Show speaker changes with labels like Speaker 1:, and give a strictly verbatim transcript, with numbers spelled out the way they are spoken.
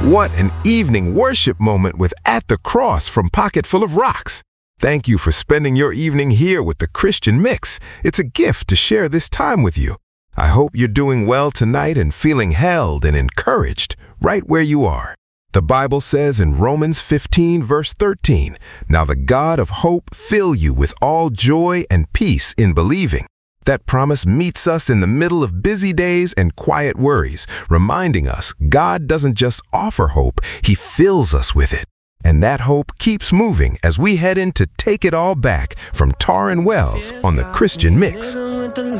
Speaker 1: What an evening worship moment with At the Cross from Pocket Full of Rocks. Thank you for spending your evening here with the Christian Mix. It's a gift to share this time with you. I hope you're doing well tonight and feeling held and encouraged right where you are. The Bible says in Romans fifteen, verse thirteen, "Now the God of hope fill you with all joy and peace in believing." That promise meets us in the middle of busy days and quiet worries, reminding us God doesn't just offer hope, He fills us with it. And that hope keeps moving as we head in to take it all back from Taryn Wells on the Christian Mix.